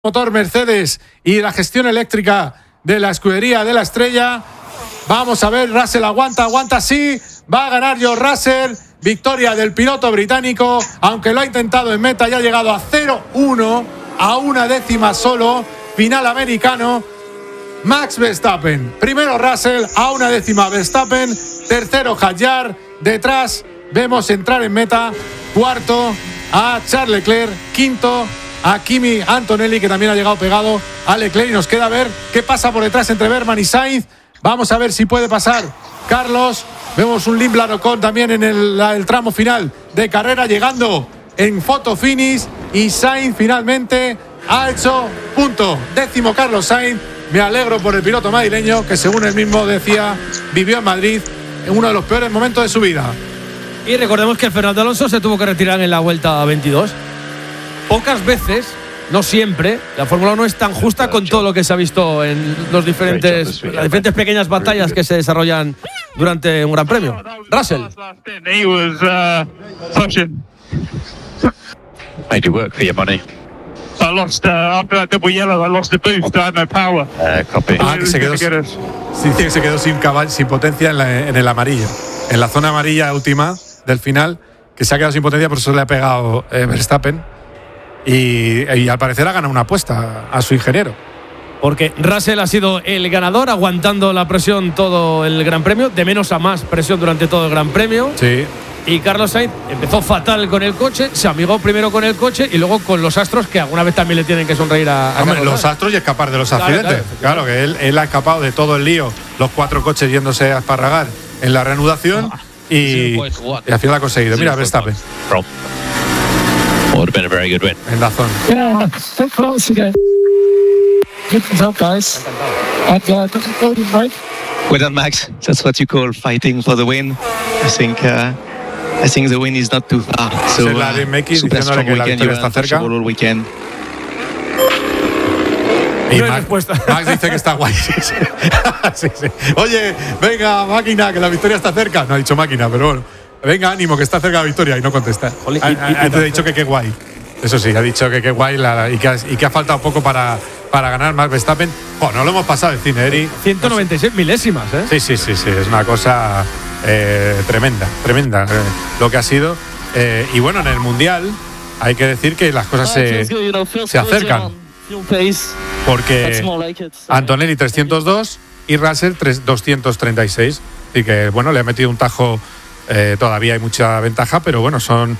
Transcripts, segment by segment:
motor Mercedes y la gestión eléctrica de la escudería de la Estrella. Vamos a ver, Russell aguanta, sí, va a ganar George Russell, victoria del piloto británico, aunque lo ha intentado en meta y ha llegado a 0-1, a una décima solo, final americano. Max Verstappen, primero Russell, a una décima Verstappen, tercero Hadjar, detrás vemos entrar en meta, cuarto a Charles Leclerc, quinto a Kimi Antonelli, que también ha llegado pegado a Leclerc, y nos queda ver qué pasa por detrás entre Berman y Sainz. Vamos a ver si puede pasar Carlos. Vemos un Limblad Ocon también en el tramo final de carrera, llegando en photo finish, y Sainz finalmente ha hecho punto. 10º Carlos Sainz. Me alegro por el piloto madrileño, que según él mismo decía, vivió en Madrid en uno de los peores momentos de su vida. Y recordemos que Fernando Alonso se tuvo que retirar en la vuelta 22. Pocas veces, no siempre, la Fórmula 1 es tan justa con todo lo que se ha visto en las diferentes pequeñas batallas que se desarrollan durante un gran premio. Russell. Made you work for your money. I lost after that double yellow. I lost the boost. I had no power. Copy. Que se quedó, dice que se quedó sin potencia en el amarillo, en la zona amarilla última del final, que se ha quedado sin potencia, por eso le ha pegado Verstappen, y al parecer ha ganado una apuesta a su ingeniero. Porque Russell ha sido el ganador, aguantando la presión todo el Gran Premio, de menos a más presión durante todo el Gran Premio. Sí. Y Carlos Sainz empezó fatal con el coche, se amigó primero con el coche y luego con los astros, que alguna vez también le tienen que sonreír a Carlos. Los astros y escapar de los accidentes. Claro, que él ha escapado de todo el lío, los 4 coches yéndose a esparragar en la reanudación, y al final ha conseguido. Mira, Verstappen. Would have been a very good win. En la zona. Yeah, so close again. Good job, guys. And right? Well done, Max. That's what you call fighting for the win. I think the win is not too far. So super strong weekend. You are untouchable all weekend. Y Max dice que está guay. Sí. Oye, venga, máquina, que la victoria está cerca. No ha dicho máquina, pero bueno. Venga, ánimo, que está cerca la victoria, y no contesta. Antes ha dicho que qué guay. Eso sí, ha dicho que qué guay y que ha faltado poco para ganar Max Verstappen. Oh, no lo hemos pasado el cine, Eri. 196 milésimas, ¿eh? Sí. Es una cosa tremenda lo que ha sido. Y bueno, en el Mundial hay que decir que las cosas se acercan. Porque Antonelli 302 y Russell 236. Así que, bueno, le ha metido un tajo. Todavía hay mucha ventaja, pero bueno, son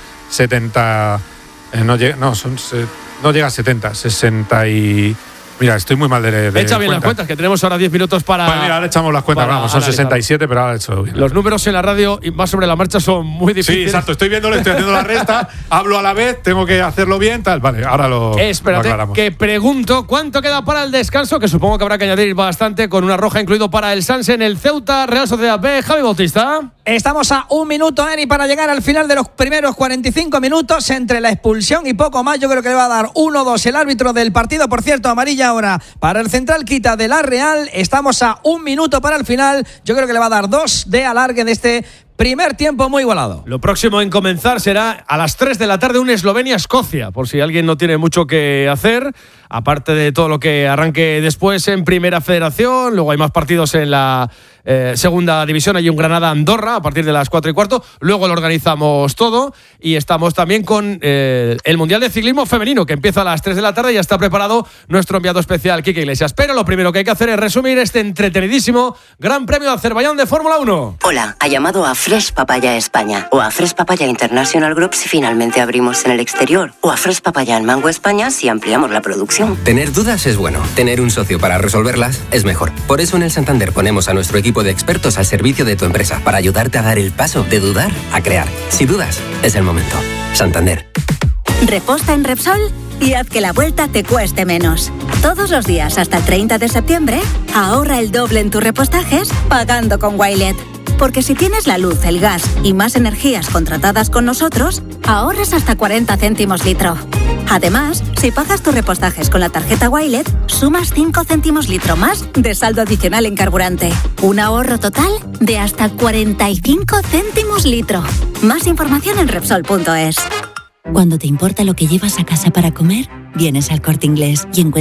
70. No llega a 70, 60 y. Mira, estoy muy mal de Echa bien las cuentas, que tenemos ahora 10 minutos para. Vale, mira, ahora echamos las cuentas, vamos, son analizar. 67, pero ahora he hecho bien. Los números en la radio y más sobre la marcha son muy difíciles. Sí, exacto, estoy haciendo la resta, hablo a la vez, tengo que hacerlo bien, tal. Vale, ahora lo aclaramos. Que pregunto, ¿cuánto queda para el descanso? Que supongo que habrá que añadir bastante, con una roja incluido para el Sanse en el Ceuta, Real Sociedad B. Javi Bautista. Estamos a un minuto, Eri, para llegar al final de los primeros 45 minutos. Entre la expulsión y poco más, yo creo que le va a dar 1-2 el árbitro del partido. Por cierto, amarilla ahora para el central quita de la Real. Estamos a un minuto para el final. Yo creo que le va a dar 2 de alargue de este primer tiempo muy igualado. Lo próximo en comenzar será a las 3 de la tarde un Eslovenia-Escocia, por si alguien no tiene mucho que hacer, aparte de todo lo que arranque después en Primera Federación. Luego hay más partidos en la Segunda División. Hay un Granada-Andorra a partir de las 4:15. Luego lo organizamos todo, y estamos también con el Mundial de Ciclismo Femenino, que empieza a las 3 de la tarde. Ya está preparado nuestro enviado especial, Quique Iglesias. Pero lo primero que hay que hacer es resumir este entretenidísimo Gran Premio de Azerbaiyán de Fórmula 1. Hola, ha llamado a Fresh Papaya España o a Fresh Papaya International Group si finalmente abrimos en el exterior, o a Fresh Papaya en Mango España si ampliamos la producción. Tener dudas es bueno, tener un socio para resolverlas es mejor. Por eso en el Santander ponemos a nuestro equipo de expertos al servicio de tu empresa, para ayudarte a dar el paso de dudar a crear. Si dudas, es el momento. Santander. Reposta en Repsol y haz que la vuelta te cueste menos. Todos los días hasta el 30 de septiembre, ahorra el doble en tus repostajes pagando con Wilet. Porque si tienes la luz, el gas y más energías contratadas con nosotros, ahorras hasta 40 céntimos litro. Además, si pagas tus repostajes con la tarjeta Wilet, sumas 5 céntimos litro más de saldo adicional en carburante. Un ahorro total de hasta 45 céntimos litro. Más información en Repsol.es. Cuando te importa lo que llevas a casa para comer, vienes al Corte Inglés y encuentras